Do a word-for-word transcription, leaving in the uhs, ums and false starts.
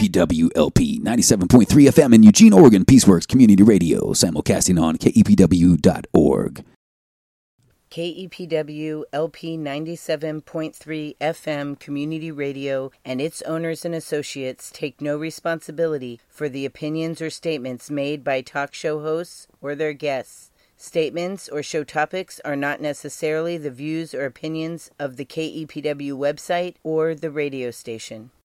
P W L P ninety-seven point three F M in Eugene, Oregon, Peaceworks Community Radio, simulcasting on K E P W dot org. K E P W L P ninety-seven point three F M Community Radio and its owners and associates take no responsibility for the opinions or statements made by talk show hosts or their guests. Statements or show topics are not necessarily the views or opinions of the K E P W website or the radio station.